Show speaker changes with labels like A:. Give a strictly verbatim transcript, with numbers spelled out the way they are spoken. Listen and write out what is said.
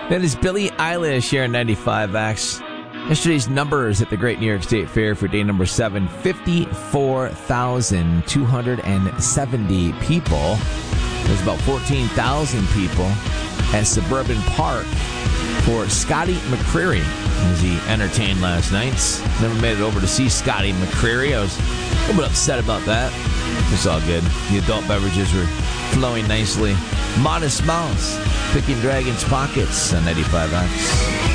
A: That is Billie Eilish here in ninety-five X. Yesterday's numbers at the Great New York State Fair for day number seven, fifty-four thousand two hundred seventy people. There's about fourteen thousand people at Suburban Park for Scotty McCreery as he entertained last night. Never made it over to see Scotty McCreery. I was a little bit upset about that. It's all good. The adult beverages were flowing nicely. Modest Mouse, picking Dragon's Pockets on ninety-five X.